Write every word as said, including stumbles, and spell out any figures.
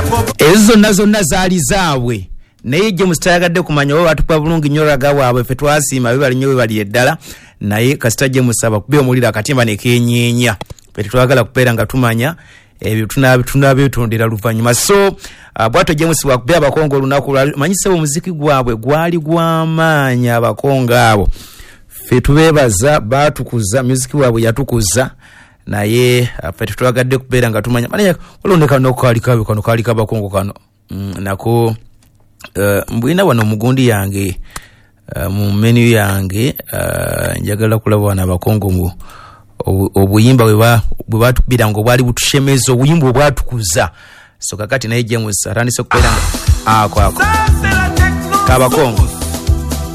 ezo nazo nazali zaabwe naye je mustaagadde kumanya wa batupa bulungi nnyo raga waabwe fe twasiima bibali nnyo bali eddala naye kasita je musaba kubye omulira akatimba ne kenyeenya fe twagala kupeera nga tumanya ebyo tunabe tunabe tondera luvanyuma so uh, bwato je musibwa kubye abakongo lunaku manyise omuziki gwabwe gwali gwamanya abakongo abo fe tubebaza batukuza music wabwe yatukuza naye fe twagadde kupeera nga tumanya manya olondeka nokali kabe kano kali kabakongo kano mm, nako uh, mbwina wano mugundi yange uh, mu menu yange uh, njagala kulaba wana abakongo mu obuyimba bwe bwe batubira ngo bwali butushemezo obuyimba bwatukuza so kakati naye James atandise kupeera nga ako ako kabakongo